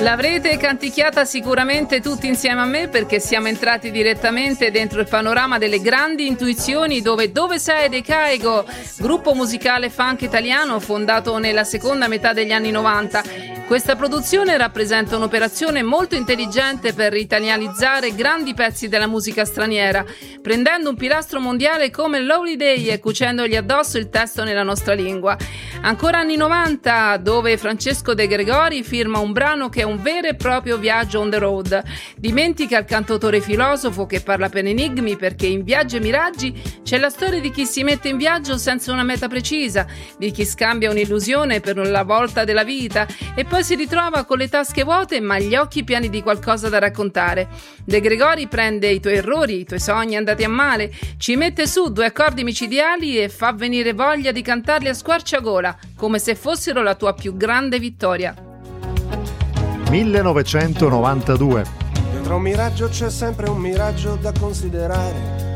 L'avrete canticchiata sicuramente tutti insieme a me, perché siamo entrati direttamente dentro il panorama delle grandi intuizioni Dove sei dei Caigo, gruppo musicale funk italiano fondato nella seconda metà degli anni 90. Questa produzione rappresenta un'operazione molto intelligente per italianizzare grandi pezzi della musica straniera, prendendo un pilastro mondiale come Lovely Day e cucendogli addosso il testo nella nostra lingua. Ancora anni 90, dove Francesco De Gregori firma un brano che è un vero e proprio viaggio on the road. Dimentica il cantautore filosofo che parla per enigmi, perché in Viaggi e Miraggi c'è la storia di chi si mette in viaggio senza una meta precisa, di chi scambia un'illusione per la volta della vita e poi si ritrova con le tasche vuote ma gli occhi pieni di qualcosa da raccontare. De Gregori prende i tuoi errori, i tuoi sogni andati a male, ci mette su 2 accordi micidiali e fa venire voglia di cantarli a squarciagola, come se fossero la tua più grande vittoria. 1992. Dietro un miraggio c'è sempre un miraggio da considerare.